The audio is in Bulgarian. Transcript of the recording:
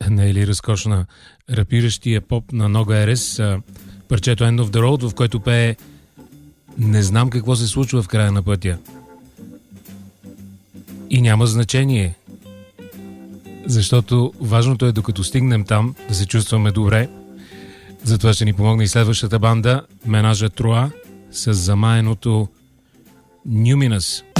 или разкошна рапиращия поп на Нога Ерес, парчето End of the Road, в което пее "Не знам какво се случва в края на пътя". И няма значение, защото важното е докато стигнем там да се чувстваме добре. Затова ще ни помогне и следващата банда, Менажа Троа, с замаяното Numinous.